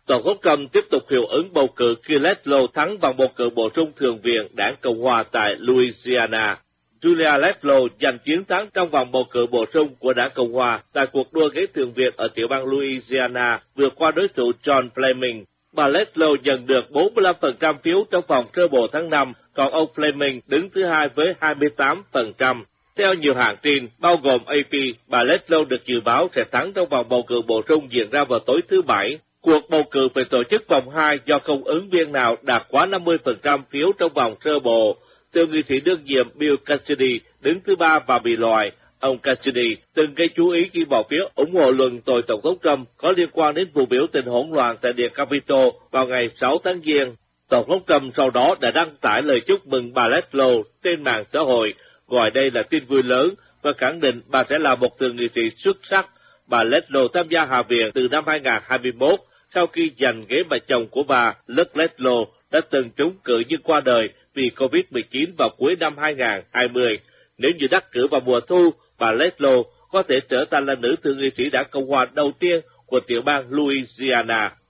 Tổng thống Trump tiếp tục hiệu ứng bầu cử khi Ledlow thắng bằng bầu cử bổ sung Thượng viện đảng Cộng hòa tại Louisiana. Julia Ledlow giành chiến thắng trong vòng bầu cử bổ sung của đảng Cộng hòa tại cuộc đua ghế Thượng viện ở tiểu bang Louisiana, vượt qua đối thủ John Fleming. Bà Ledlow nhận được 45% phiếu trong vòng sơ bộ tháng 5, còn ông Fleming đứng thứ hai với 28%. Theo nhiều hãng tin, bao gồm AP, bà Ledlow được dự báo sẽ thắng trong vòng bầu cử bổ sung diễn ra vào tối thứ Bảy. Cuộc bầu cử phải tổ chức vòng 2 do không ứng viên nào đạt quá 50% phiếu trong vòng sơ bộ. Thượng nghị sĩ đương nhiệm Bill Cassidy đứng thứ ba và bị loại. Ông Cassidy từng gây chú ý khi bỏ phiếu ủng hộ luận tội Tổng thống Trump có liên quan đến vụ biểu tình hỗn loạn tại Điện Capitol vào ngày 6 tháng Giêng. Tổng thống Trump sau đó đã đăng tải lời chúc mừng bà Ledlow trên mạng xã hội, gọi đây là tin vui lớn và khẳng định bà sẽ là một thượng nghị sĩ xuất sắc. Bà Ledlow tham gia Hạ viện từ năm 2021 sau khi giành ghế bà chồng của bà, Luke Ledlow, đã từng trúng cử nhưng qua đời vì COVID-19 vào cuối năm 2020. Nếu như đắc cử vào mùa thu, bà Ledlow có thể trở thành là nữ thượng nghị sĩ đảng Cộng hòa đầu tiên của tiểu bang Louisiana.